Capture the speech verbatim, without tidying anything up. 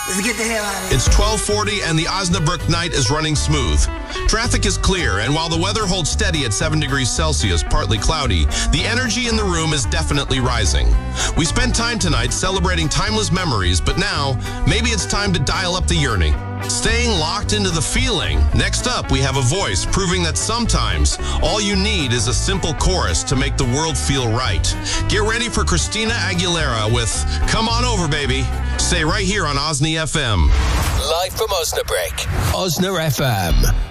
Let's get the hell out of here. It's twelve forty and the Osnabrück night is running smooth. Traffic is clear, and while the weather holds steady at seven degrees Celsius, partly cloudy, the energy in the room is definitely rising. We spent time tonight celebrating timeless memories, but now, maybe it's time to dial up the yearning. Staying locked into the feeling. Next up, we have a voice proving that sometimes all you need is a simple chorus to make the world feel right. Get ready for Christina Aguilera with Come On Over, Baby. Stay right here on Osny F M. Live from Osnabrück, Osna F M.